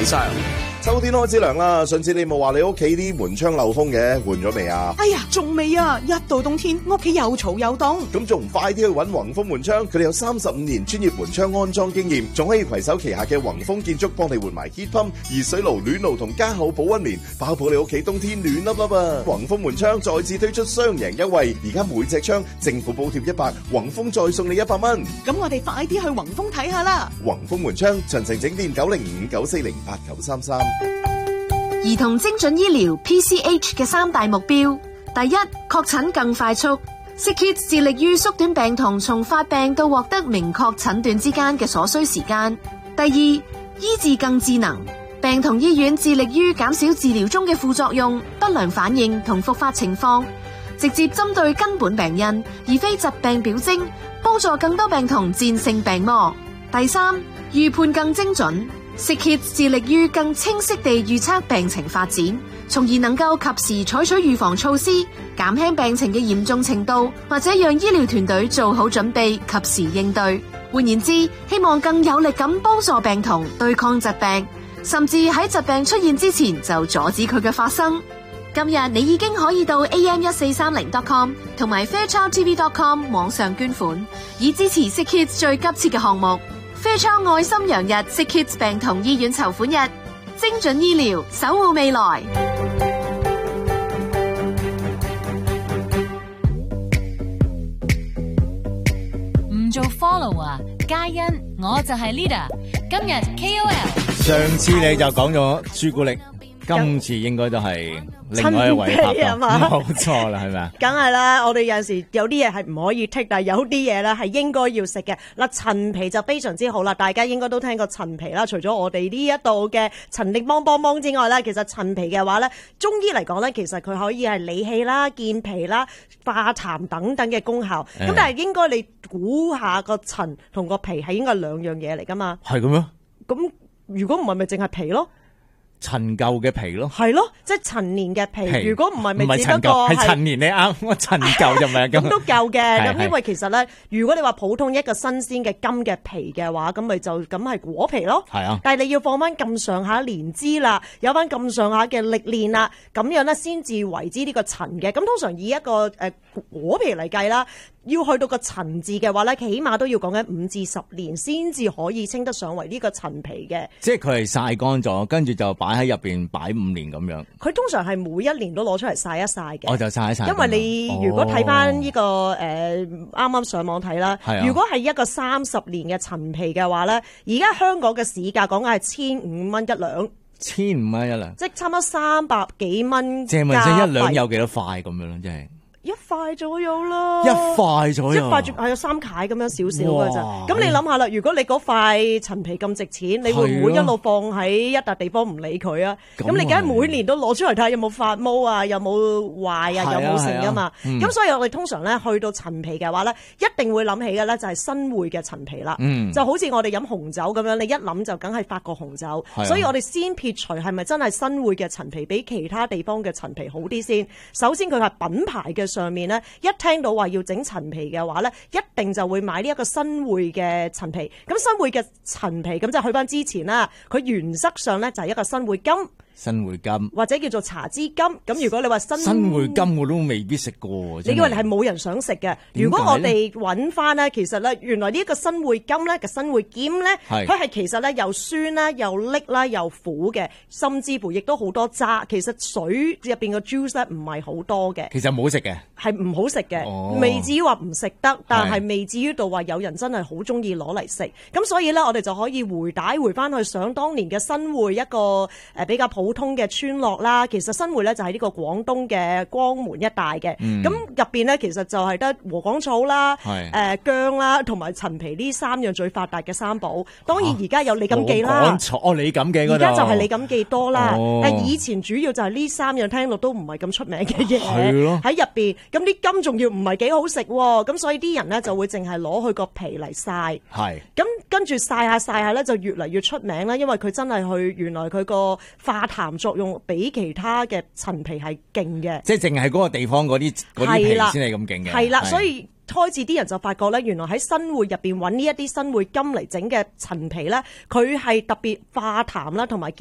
體上。秋天開始涼啦，上次你冇話你屋企啲門窗漏風嘅，換咗未啊？ 哎呀，仲未啊！一到冬天，屋企又嘈又凍。 咁仲唔快啲去揾宏豐門窗？佢哋有35年專業門窗安裝經驗，仲可以攜手旗下嘅宏豐建築幫你換埋 heat pump、熱水爐、暖爐同加厚保溫棉，包保你屋企冬天暖粒粒啊！宏豐門窗再次推出雙贏優惠，而家每隻窗政府補貼100，宏豐再送你100蚊。 咁我哋快啲去宏豐睇下啦！ 宏豐門窗詳情整電9059408933。 兒童精準醫療 PCH 嘅3大目標：第一，確診更快速。SickKids 致力於縮短病童從發病到獲得明確診斷之間嘅所需時間。第二，醫治更智能。病童醫院致力於減少治療中嘅副作用、不良反應同復發情況，直接針對根本病因，而非疾病表徵，幫助更多病童戰勝病魔。第三，預判更精準。SickKids 致力於更清晰地預測病情發展，從而能夠及時採取預防措施，減輕病情嘅嚴重程度，或者讓醫療團隊做好準備，及時應對。換言之，希望更有力咁幫助病童對抗疾病，甚至喺疾病出現之前就阻止佢嘅發生。今日你已經可以到 am1430.com 同埋 fairchildtv.com 網上捐款，以支持 SickKids 最急切嘅項目。Fairchild 愛心洋日 SickKids 病童醫院籌款日，精準醫療，守護未來。 唔做 follower，皆因我就係 leader。今日 KOL， 上次你就講咗朱古力，今次應該都係另外一位拍檔，冇錯啦，係咪啊？ 梗係啦，我哋有陣時有啲嘢係唔可以剔，但係有啲嘢咧係應該要食嘅。嗱，陳皮就非常之好啦，大家應該都聽過陳皮啦。除咗我哋呢一度嘅陳力幫幫幫之外咧，其實陳皮嘅話咧，中醫嚟講咧，其實佢可以係理氣啦、健脾啦、化痰等等嘅功效。咁但係應該你估下個陳同個皮係應該兩樣嘢嚟噶嘛？ 係咁咩？ 咁如果唔係，咪淨係皮咯？ 陳舊嘅皮咯， 係咯，即係陳年嘅皮。如果唔係，咪只不過係陳年，你啱，我陳舊就唔係咁。 咁都夠嘅。咁因為其實咧，如果你話普通一個新鮮嘅金嘅皮嘅話，咁咪就咁係果皮咯。係啊。但係你要放翻咁上下年資啦，有翻咁上下嘅歷練啦，咁樣咧先至為之呢個陳嘅。咁通常以一個果皮嚟計啦，要去到個陳字嘅話咧，起碼都要講緊5至10年先至可以稱得上為呢個陳皮嘅。即係佢係曬乾咗，跟住就擺喺入邊擺5年咁樣。佢通常係每一年都攞出嚟曬一曬嘅。我就曬一曬。因為你如果睇翻呢個啱啱上網睇啦，如果係一個30年嘅陳皮嘅話咧，而家香港嘅市價講緊係1500蚊一兩。1500蚊一兩，即係差唔多300幾蚊。借問聲一兩有幾多塊咁樣咧？真係。一塊左右啦，一塊左右，係有3塊咁樣少少㗎咋。咁你諗下啦，如果你嗰塊陳皮咁值錢，你會唔會一路放喺一笪地方唔理佢啊？咁你梗係每年都攞出嚟睇下有冇發毛啊，有冇壞啊，有冇成㗎嘛？咁所以我哋通常咧去到陳皮嘅話咧，一定會諗起嘅咧就係新會嘅陳皮啦。就好似我哋飲紅酒咁樣，你一諗就梗係法國紅酒。所以我哋先撇除係咪真係新會嘅陳皮比其他地方嘅陳皮好啲先。首先佢係品牌嘅上面咧，一聽到話要整陳皮嘅話咧，一定就會買呢一個新會嘅陳皮。咁新會嘅陳皮咁就去翻之前啦，佢原則上咧就係一個新會金。新會金或者叫做茶枝金。咁如果你話新會金我都未必食過，你以為係冇人想食嘅？如果我哋揾翻咧，其實咧原來呢一個新會金咧嘅新會兼咧，佢係其實咧又酸啦、又瀝啦、又苦嘅，甚至乎亦都好多渣。其實水入邊嘅 juice 咧唔係好多嘅。其實唔好食嘅，係唔好食嘅，未至於話唔食得，但係未至於到話有人真係好中意攞嚟食。咁所以咧，我哋就可以回翻去想當年嘅新會一個比較普通嘅村落啦。其實新會咧就喺呢個廣東嘅江門一帶嘅。咁入邊咧其實就係得禾稈草啦、薑啦同埋陳皮呢3樣最發達嘅三寶。當然而家有李錦記啦，李錦記嗰度而家就係李錦記多啦。但以前主要就係呢3樣聽落都唔係咁出名嘅嘢喺入邊。咁啲金仲要唔係幾好食喎，咁所以啲人咧就會淨係攞佢個皮嚟曬。咁跟住曬下咧就越嚟越出名啦，因為佢真係原來佢個化痰作用比其他嘅陳皮係勁嘅。即係淨係嗰個地方嗰啲皮先係咁勁嘅。係啦，所以開始啲人就發覺咧，原來喺新會入邊揾呢一啲新會金嚟整嘅陳皮咧，佢係特別化痰啦，同埋